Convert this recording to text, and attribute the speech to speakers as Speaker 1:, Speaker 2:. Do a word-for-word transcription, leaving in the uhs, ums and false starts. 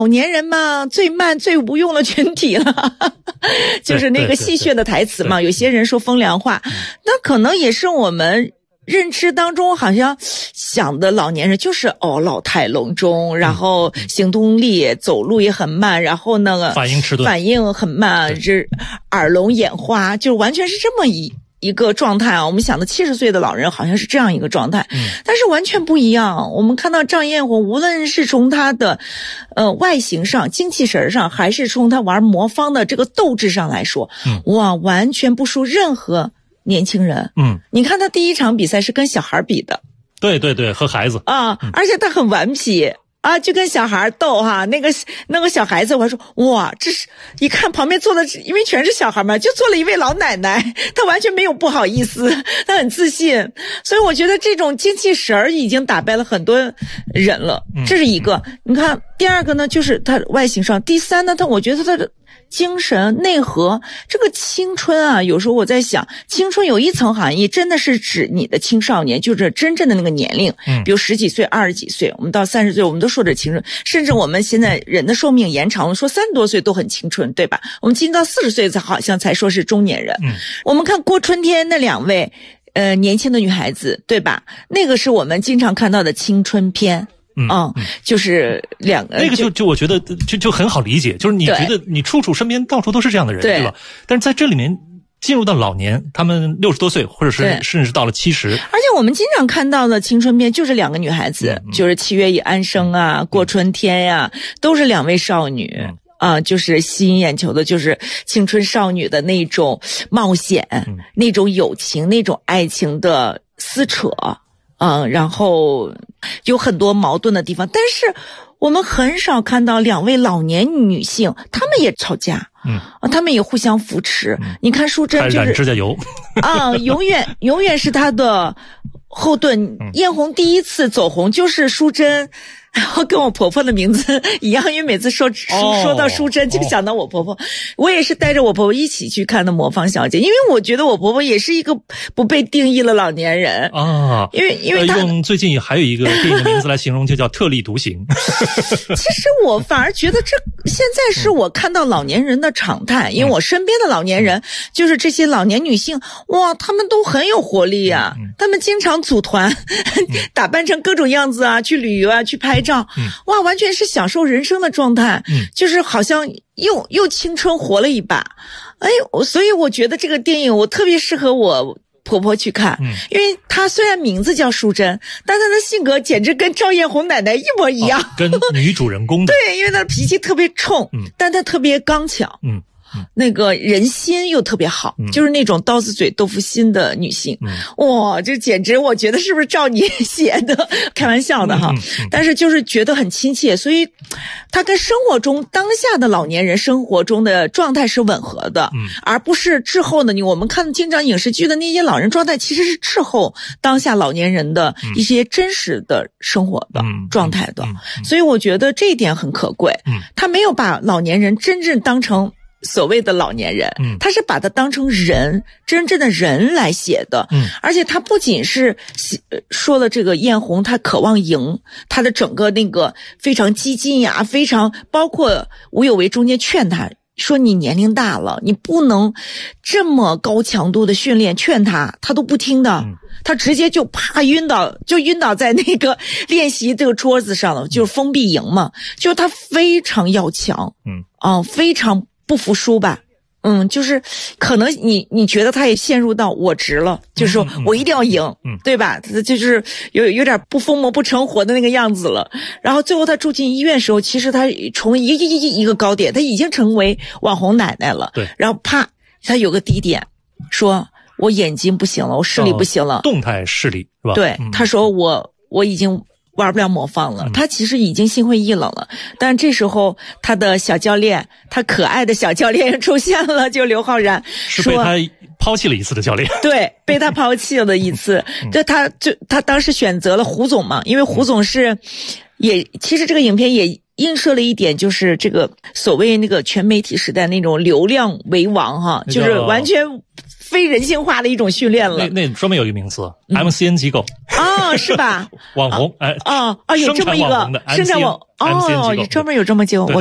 Speaker 1: 老年人嘛，最慢最无用的群体了，就是那个戏谑的台词嘛。有些人说风凉话，那可能也是我们认知当中好像想的老年人就是哦老态龙钟，然后行动力走路也很慢，然后那个
Speaker 2: 反应迟钝，
Speaker 1: 反应很慢，这耳聋眼花，就完全是这么一一个状态啊。我们想的七十岁的老人好像是这样一个状态，嗯，但是完全不一样。我们看到张艳红，无论是从她的呃外形上、精气神上，还是从她玩魔方的这个斗志上来说，嗯，哇，完全不输任何年轻人。嗯，你看他第一场比赛是跟小孩比的，
Speaker 2: 对对对，和孩子
Speaker 1: 啊，而且他很顽皮啊，就跟小孩斗哈。那个那个小孩子，我还说哇，这是一看旁边坐的，因为全是小孩嘛，就坐了一位老奶奶，他完全没有不好意思，他很自信。所以我觉得这种精气神儿已经打败了很多人了，这是一个。你看第二个呢，就是他外形上；第三呢，他我觉得他的精神内核，这个青春啊，有时候我在想，青春有一层含义，真的是指你的青少年，就是真正的那个年龄，嗯，比如十几岁、二十几岁，我们到三十岁，我们都说着青春，甚至我们现在人的寿命延长，我们说三十多岁都很青春，对吧？我们今到四十岁才好像才说是中年人。嗯，我们看郭春天那两位呃年轻的女孩子，对吧？那个是我们经常看到的青春片。嗯, 嗯，就是两个，
Speaker 2: 那个就就我觉得就就很好理解，就是你觉得你处处身边到处都是这样的人， 对, 对吧？但是在这里面进入到老年，他们六十多岁，或者是甚至到了七十，
Speaker 1: 而且我们经常看到的青春片就是两个女孩子，嗯、就是七月与安生啊、嗯、郭春天呀、啊，都是两位少女。嗯啊，就是吸引眼球的，就是青春少女的那种冒险、嗯、那种友情、那种爱情的撕扯。嗯，然后有很多矛盾的地方，但是我们很少看到两位老年女性，她们也吵架，嗯，啊，她们也互相扶持。嗯、你看淑珍就是
Speaker 2: 染指甲油，
Speaker 1: 啊，永远永远是她的后盾。艳红第一次走红就是淑珍。然后跟我婆婆的名字一样，因为每次说说说到淑珍就想到我婆婆，我也是带着我婆婆一起去看的《魔方小姐》，因为我觉得我婆婆也是一个不被定义的老年人啊，因为因为她、
Speaker 2: 呃、用最近还有一个电影的名字来形容，就叫特立独行。
Speaker 1: 其实我反而觉得这现在是我看到老年人的常态，因为我身边的老年人就是这些老年女性，哇，她们都很有活力啊，她们经常组团打扮成各种样子啊，去旅游啊，去拍照，哇，完全是享受人生的状态，嗯，就是好像又又青春活了一把。哎，所以我觉得这个电影我特别适合我婆婆去看，嗯，因为她虽然名字叫淑珍，但她的性格简直跟赵艳红奶奶一模一样，哦、
Speaker 2: 跟女主人公的
Speaker 1: 对，因为她的脾气特别冲，嗯，但她特别刚强，嗯。那个人心又特别好，嗯、就是那种刀子嘴豆腐心的女性，嗯、哇，这简直我觉得是不是照你写的？开玩笑的哈，嗯嗯、但是就是觉得很亲切，所以他跟生活中当下的老年人生活中的状态是吻合的，嗯、而不是滞后的。你我们看经常影视剧的那些老人状态，其实是滞后当下老年人的一些真实的生活的状态的，嗯嗯嗯、所以我觉得这一点很可贵。嗯、他没有把老年人真正当成所谓的老年人，嗯，他是把他当成人，真正的人来写的，嗯，而且他不仅是说了这个艳红，他渴望赢，他的整个那个非常激进呀，非常包括吴有为中间劝他说你年龄大了，你不能这么高强度的训练，劝他，他都不听的，嗯、他直接就啪晕倒，就晕倒在那个练习这个桌子上了，就是封闭营嘛，就他非常要强，嗯，啊，非常不服输吧，嗯，就是可能你你觉得他也陷入到我值了，就是说我一定要赢，嗯，对吧？他就是有有点不疯魔不成活的那个样子了。然后最后他住进医院的时候，其实他从一个一一个高点，他已经成为网红奶奶了。对，然后啪，他有个低点，说我眼睛不行了，我视力不行了，
Speaker 2: 哦、动态视力是吧？
Speaker 1: 对，嗯、他说我我已经玩不了魔方了，他其实已经心灰意冷了，但这时候他的小教练，他可爱的小教练出现了，就刘昊然
Speaker 2: 是被他抛弃了一次的教练，
Speaker 1: 对，被他抛弃了一次，就他就他当时选择了胡总嘛，因为胡总是也其实这个影片也映射了一点，就是这个所谓那个全媒体时代那种流量为王哈，就是完全非人性化的一种训练了。
Speaker 2: 那那专门有一个名词、嗯、M C N 机构
Speaker 1: 哦，是吧？
Speaker 2: 网红，哎，
Speaker 1: 哦哦，有这么一个生产网哦，专门有这么机构。